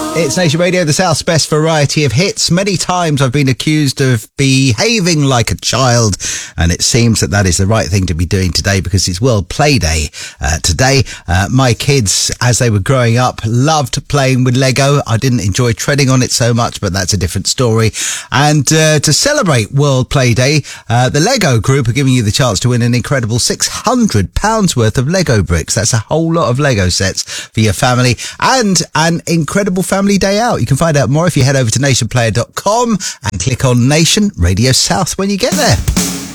It's Nation Radio, the South's best variety of hits. Many times I've been accused of behaving like a child, and it seems that is the right thing to be doing today because it's World Play Day today. My kids, as they were growing up, loved playing with Lego. I didn't enjoy treading on it so much, but that's a different story. And to celebrate World Play Day, the Lego Group are giving you the chance to win an incredible £600 worth of Lego bricks. That's a whole lot of Lego sets for your family and an incredible family day out. You can find out more if you head over to nationplayer.com and click on Nation Radio South when you get there.